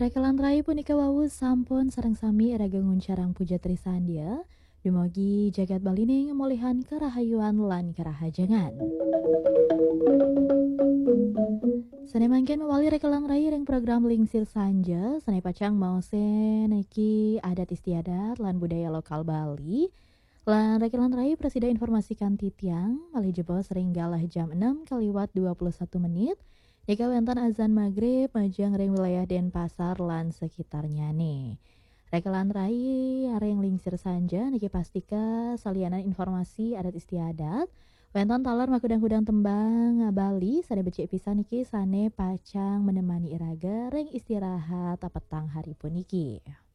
Rekelan rai punika wau sampun sareng sami iraga nguncarang puja trisandia, dumugi jagat balining molihan kerahayuan lan kerahajengan. Sane mangken mawali rekelang rai ring program Lingsir Sanja, sane pacang maose niki adat istiadat lan budaya lokal Bali. Lan rekelan rai presida informasikan titiang, malih jebol sering galah jam 6 kaliwat 21 menit. Jika wentan azan maghrib, majang ring wilayah Denpasar lan sekitarnya nih. Rekelan rai ring Lingsir Sanja niki pastika salianan informasi adat istiadat. Wentan talar makudang-kudang tembang Bali sane becik pisan niki sane pacang menemani iraga ring istirahat petang hari puniki.